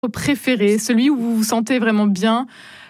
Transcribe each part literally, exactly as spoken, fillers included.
préféré, celui où vous vous sentez vraiment bien,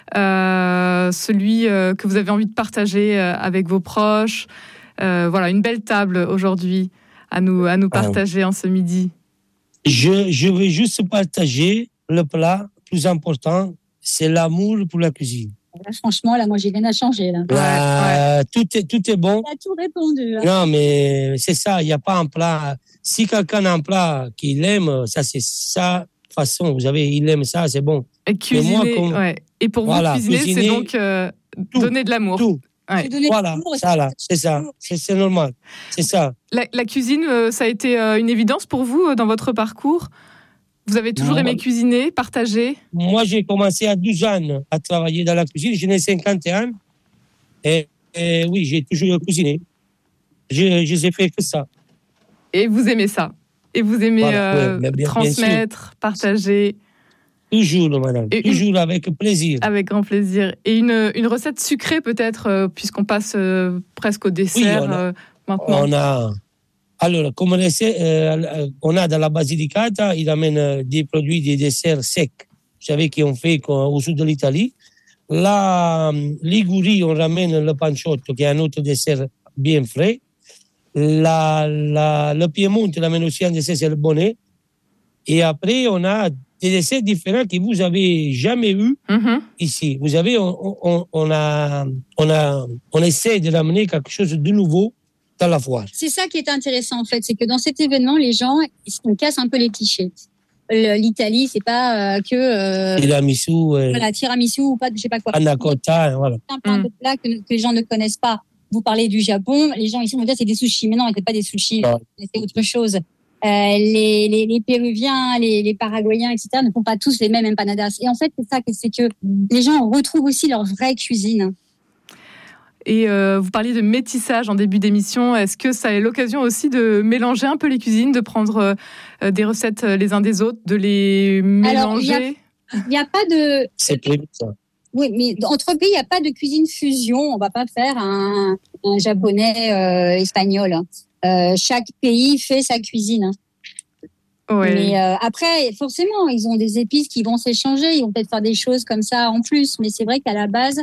euh, celui euh, que vous avez envie de partager euh, avec vos proches. Euh, voilà, une belle table aujourd'hui à nous, à nous partager ah. en ce midi. Je, je vais juste partager le plat plus important, c'est l'amour pour la cuisine. Là, franchement, là, moi, j'ai rien à changer. Là. Là, ouais. tout, est, tout est bon. Il a tout répondu. Hein. Non, mais c'est ça, il n'y a pas un plat. Si quelqu'un a un plat qu'il aime, ça, c'est sa façon. Vous savez, il aime ça, c'est bon. Et cuisiner, moi, comme, ouais. Et pour voilà, vous, cuisiner, cuisiner, c'est donc euh, tout, donner de l'amour. Tout. Ouais. Voilà, ça là, c'est ça, c'est, c'est normal, c'est ça. La, la cuisine, euh, ça a été euh, une évidence pour vous euh, dans votre parcours? Vous avez toujours moi, aimé cuisiner, partager? Moi, j'ai commencé à douze ans à travailler dans la cuisine, j'en ai cinquante ans, et, et oui, j'ai toujours cuisiné. Je, je n'ai fait que ça. Et vous aimez ça? Et vous aimez voilà, euh, ouais, bien, transmettre, bien partager? Toujours, madame. Et toujours une... avec plaisir. Avec grand plaisir. Et une, une recette sucrée, peut-être, euh, puisqu'on passe euh, presque au dessert oui, on a, euh, maintenant. On a... Alors, comme on, essaie, euh, on a dans la Basilicata, ils amènent des produits, des desserts secs. Vous savez qu'on fait au sud de l'Italie. La Ligurie, on ramène le panciotto, qui est un autre dessert bien frais. La, la, le Piémont, on amène aussi un dessert, c'est le bonnet. Et après, on a des desserts différents que vous avez jamais eu mm-hmm. ici. Vous savez, on, on, on, a, on, a, on essaie de ramener quelque chose de nouveau dans la foire. C'est ça qui est intéressant, en fait. C'est que dans cet événement, les gens, ils cassent un peu les clichés. L'Italie, c'est pas euh, que... Euh, tiramisu. Euh, voilà, tiramisu ou pas, je sais pas quoi. Panna cotta, voilà. C'est un plein mm. de plats que, que les gens ne connaissent pas. Vous parlez du Japon, les gens ici vont dire c'est des sushis. Mais non, ce n'est pas des sushis, ah. c'est autre chose. Euh, les, les, les Péruviens, les, les Paraguayens, et cetera ne font pas tous les mêmes empanadas. Et en fait, c'est ça, c'est que les gens retrouvent aussi leur vraie cuisine. Et euh, vous parliez de métissage en début d'émission. Est-ce que ça est l'occasion aussi de mélanger un peu les cuisines, de prendre euh, des recettes les uns des autres, de les mélanger? Alors, il n'y a, a pas de... C'est prévu, ça. Oui, mais entre pays, il n'y a pas de cuisine fusion. On ne va pas faire un, un japonais euh, espagnol. Euh, chaque pays fait sa cuisine. Ouais. Mais euh, après, forcément, ils ont des épices qui vont s'échanger. Ils vont peut-être faire des choses comme ça en plus. Mais c'est vrai qu'à la base,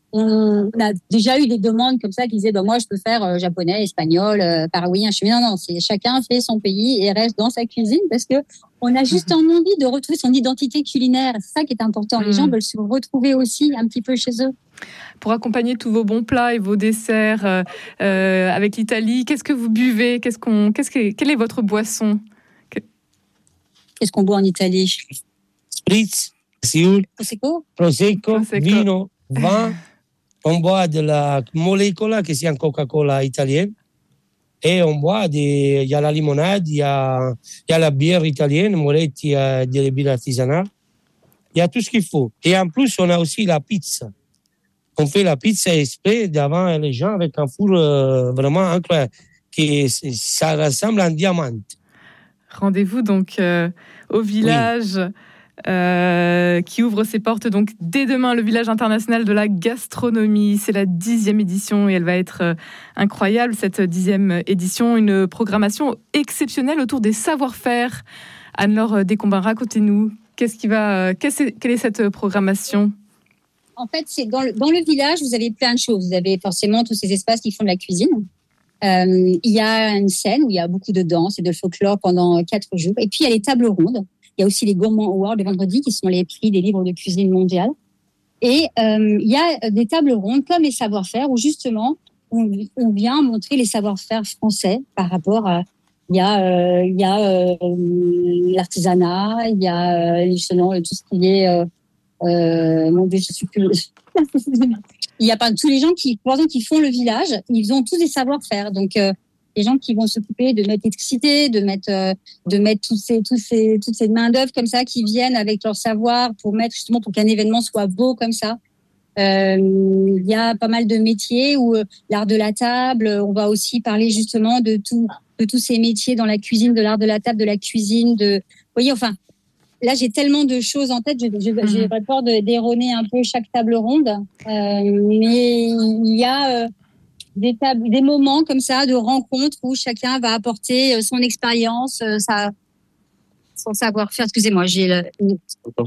on a déjà eu des demandes comme ça qui disaient bah, « moi, je peux faire euh, japonais, espagnol, euh, paraguayen. » Je dis « non, non, c'est, chacun fait son pays et reste dans sa cuisine parce que on a juste mmh. envie de retrouver son identité culinaire. C'est ça qui est important. Mmh. Les gens veulent se retrouver aussi un petit peu chez eux. » Pour accompagner tous vos bons plats et vos desserts euh, euh, avec l'Italie, qu'est-ce que vous buvez? Qu'est-ce qu'on, qu'est-ce que, quelle est votre boisson? que... Qu'est-ce qu'on boit en Italie? Spritz, Prosecco, Prosecco, Prosecco, vino, vin. On boit de la molecola, qui c'est un Coca-Cola italien. Et on boit des, il y a la limonade, il y a, il y a la bière italienne, Moretti, il y a des bières artisanales. Il y a tout ce qu'il faut. Et en plus, on a aussi la pizza. On fait la pizza exprès devant les gens avec un four euh, vraiment incroyable. Qui, ça ressemble à un diamant. Rendez-vous donc euh, au village oui. euh, qui ouvre ses portes donc dès demain, le village international de la gastronomie. C'est la dixième édition et elle va être euh, incroyable, cette dixième édition. Une programmation exceptionnelle autour des savoir-faire. Anne-Laure Descombins, racontez-nous, qu'est-ce qui va, qu'est-ce, quelle est cette programmation? En fait, c'est dans le, dans le village, vous avez plein de choses. Vous avez forcément tous ces espaces qui font de la cuisine. Euh, il y a une scène où il y a beaucoup de danse et de folklore pendant quatre jours. Et puis, il y a les tables rondes. Il y a aussi les Gourmands Awards le vendredi, qui sont les prix des livres de cuisine mondiale. Et euh, il y a des tables rondes comme les savoir-faire, où justement, on, on vient montrer les savoir-faire français par rapport à... Il y a, euh, il y a euh, l'artisanat, il y a euh, justement tout ce qui est... Euh, Euh, mon Dieu, je suis plus. Il y a pas tous les gens qui, par exemple, qui font le village, ils ont tous des savoir-faire. Donc, euh, les gens qui vont s'occuper de mettre l'électricité, de mettre, euh, de mettre tous ces, tous ces, toutes ces mains d'œuvre comme ça qui viennent avec leur savoir pour mettre justement pour qu'un événement soit beau comme ça. Euh, il y a pas mal de métiers où euh, l'art de la table. On va aussi parler justement de tout, de tous ces métiers dans la cuisine, de l'art de la table, de la cuisine, de, vous voyez, enfin. Là, j'ai tellement de choses en tête, je, je, mmh. j'ai pas peur de déronner un peu chaque table ronde. Euh, mais il y a euh, des, tables, des moments comme ça de rencontres où chacun va apporter son expérience, sa, son savoir-faire. Excusez-moi, j'ai le,